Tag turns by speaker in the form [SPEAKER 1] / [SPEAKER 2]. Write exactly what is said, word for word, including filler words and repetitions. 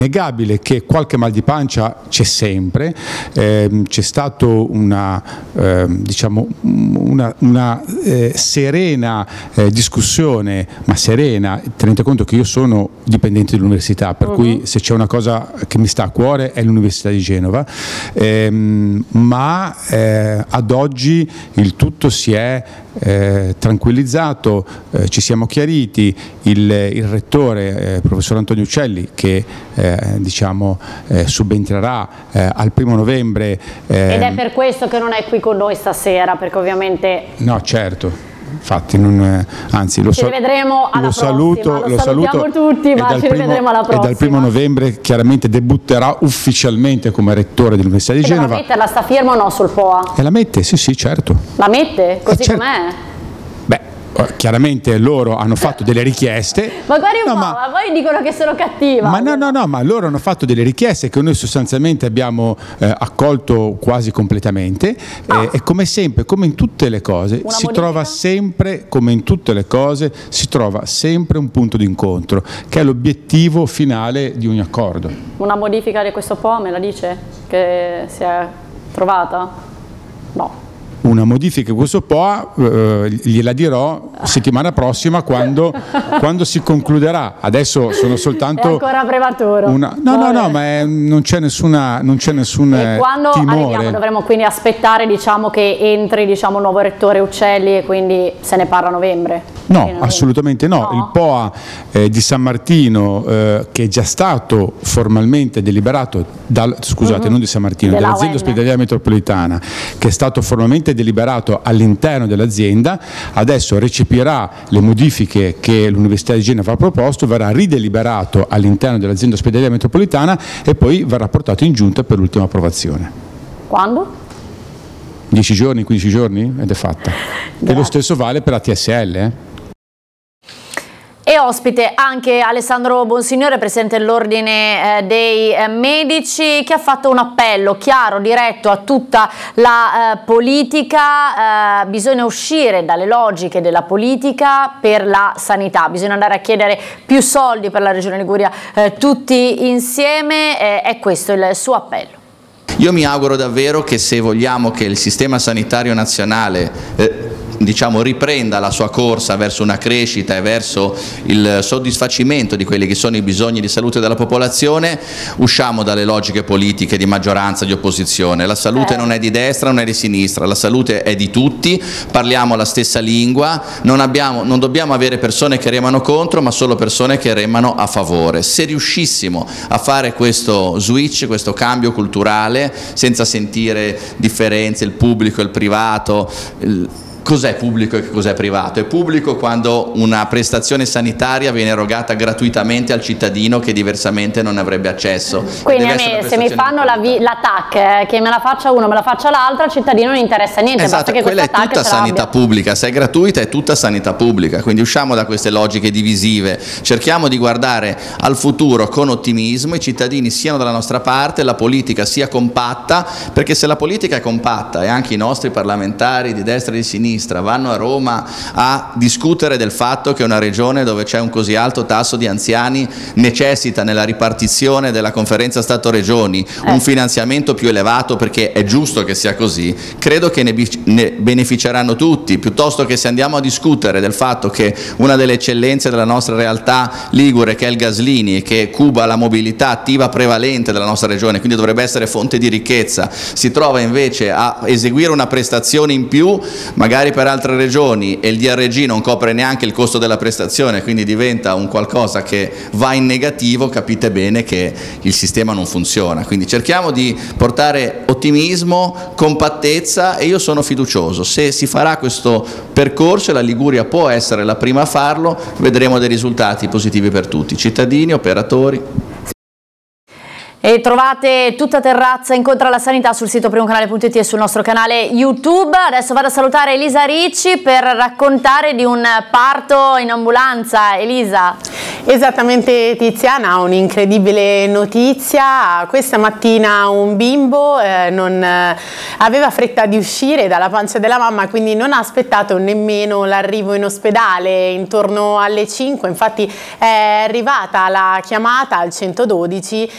[SPEAKER 1] innegabile che qualche mal di pancia c'è sempre, eh, c'è stato una, eh, diciamo, una, una eh, serena eh, discussione, ma serena, tenete conto che io sono dipendente dell'università, per uh-huh. cui se c'è una cosa che mi sta a cuore è l'Università di Genova, ehm, ma eh, ad oggi il tutto si è eh, tranquillizzato, eh, ci siamo chiariti, il, il rettore, eh, professor Antonio Uccelli, che eh, diciamo eh, subentrerà eh, al primo novembre. Eh,
[SPEAKER 2] Ed è per questo che non è qui con noi stasera, perché ovviamente...
[SPEAKER 1] No, certo. Infatti, non, anzi, lo,
[SPEAKER 2] ci rivedremo alla
[SPEAKER 1] lo
[SPEAKER 2] prossima,
[SPEAKER 1] saluto,
[SPEAKER 2] lo,
[SPEAKER 1] lo
[SPEAKER 2] salutiamo
[SPEAKER 1] saluto
[SPEAKER 2] tutti, ma ci rivedremo alla prossima.
[SPEAKER 1] E dal primo novembre chiaramente debutterà ufficialmente come rettore dell'Università di Genova.
[SPEAKER 2] Ma la mette la sta firma o no sul P O A?
[SPEAKER 1] E la mette, sì sì, certo.
[SPEAKER 2] La mette? Così
[SPEAKER 1] eh, certo.
[SPEAKER 2] com'è?
[SPEAKER 1] Beh, chiaramente loro hanno fatto delle richieste.
[SPEAKER 2] Ma guardi un
[SPEAKER 1] no,
[SPEAKER 2] po',
[SPEAKER 1] ma,
[SPEAKER 2] ma poi dicono che sono cattiva.
[SPEAKER 1] Ma no, no, no, ma loro hanno fatto delle richieste che noi sostanzialmente abbiamo eh, accolto quasi completamente ah. eh, e come sempre, come in tutte le cose,
[SPEAKER 2] Una
[SPEAKER 1] si
[SPEAKER 2] modifica?
[SPEAKER 1] trova sempre, come in tutte le cose, si trova sempre un punto d'incontro, che è l'obiettivo finale di ogni accordo.
[SPEAKER 2] Una modifica di questo P O A me la dice? Che si è trovata? No.
[SPEAKER 1] Una modifica di questo P O A eh, gliela dirò settimana prossima quando, quando si concluderà. Adesso sono soltanto...
[SPEAKER 2] È ancora prematuro.
[SPEAKER 1] Una, no, no, no, ma è, non c'è nessuna, non c'è nessun
[SPEAKER 2] e quando
[SPEAKER 1] timore.
[SPEAKER 2] Arriviamo, dovremo quindi aspettare, diciamo, che entri, diciamo, il nuovo rettore Uccelli e quindi se ne parla a novembre?
[SPEAKER 1] No, assolutamente no.
[SPEAKER 2] no.
[SPEAKER 1] Il P O A eh, di San Martino, eh, che è già stato formalmente deliberato, dal, scusate, uh-huh. non di San Martino, dell'azienda ospedaliera metropolitana, che è stato formalmente deliberato all'interno dell'azienda, adesso recepirà le modifiche che l'Università di Genova ha proposto, verrà rideliberato all'interno dell'azienda ospedaliera metropolitana e poi verrà portato in giunta per l'ultima approvazione.
[SPEAKER 2] Quando?
[SPEAKER 1] dieci giorni, quindici giorni ed è fatta. Grazie. E lo stesso vale per A T S L. Eh?
[SPEAKER 2] E ospite anche Alessandro Bonsignore, presidente dell'Ordine eh, dei eh, Medici, che ha fatto un appello chiaro, diretto a tutta la eh, politica. Eh, bisogna uscire dalle logiche della politica per la sanità, bisogna andare a chiedere più soldi per la Regione Liguria eh, tutti insieme, eh, è questo il suo appello.
[SPEAKER 3] Io mi auguro davvero che, se vogliamo che il sistema sanitario nazionale eh, diciamo riprenda la sua corsa verso una crescita e verso il soddisfacimento di quelli che sono i bisogni di salute della popolazione, usciamo dalle logiche politiche di maggioranza, di opposizione. La salute eh. non è di destra, non è di sinistra, la salute è di tutti, parliamo la stessa lingua, non, abbiamo, non dobbiamo avere persone che remano contro, ma solo persone che remano a favore. Se riuscissimo a fare questo switch, questo cambio culturale, senza sentire differenze, il pubblico e il privato, il, cos'è pubblico e cos'è privato? È pubblico quando una prestazione sanitaria viene erogata gratuitamente al cittadino che diversamente non avrebbe accesso.
[SPEAKER 2] Quindi a me, se mi fanno la, la T A C, eh, che me la faccia uno, me la faccia l'altro, al cittadino non interessa niente.
[SPEAKER 3] Esatto,
[SPEAKER 2] basta che
[SPEAKER 3] quella è
[SPEAKER 2] questa
[SPEAKER 3] tutta sanità pubblica, se è gratuita è tutta sanità pubblica, quindi usciamo da queste logiche divisive, cerchiamo di guardare al futuro con ottimismo, i cittadini siano dalla nostra parte, la politica sia compatta, perché se la politica è compatta e anche i nostri parlamentari di destra e di sinistra vanno a Roma a discutere del fatto che una regione dove c'è un così alto tasso di anziani necessita nella ripartizione della conferenza Stato-Regioni un finanziamento più elevato, perché è giusto che sia così, credo che ne, ne beneficeranno tutti, piuttosto che se andiamo a discutere del fatto che una delle eccellenze della nostra realtà ligure, che è il Gaslini, e che cuba la mobilità attiva prevalente della nostra regione, quindi dovrebbe essere fonte di ricchezza, si trova invece a eseguire una prestazione in più magari per altre regioni e il D R G non copre neanche il costo della prestazione, quindi diventa un qualcosa che va in negativo, capite bene che il sistema non funziona. Quindi cerchiamo di portare ottimismo, compattezza, e io sono fiducioso. Se si farà questo percorso, e la Liguria può essere la prima a farlo, vedremo dei risultati positivi per tutti, cittadini, operatori.
[SPEAKER 2] E trovate tutta Terrazza incontra la sanità sul sito primocanale punto it e sul nostro canale YouTube. Adesso vado a salutare Elisa Ricci per raccontare di un parto in ambulanza. Elisa.
[SPEAKER 4] Esattamente Tiziana, un'incredibile notizia. Questa mattina un bimbo eh, non, eh, aveva fretta di uscire dalla pancia della mamma, quindi non ha aspettato nemmeno l'arrivo in ospedale intorno alle cinque, infatti è arrivata la chiamata al centododici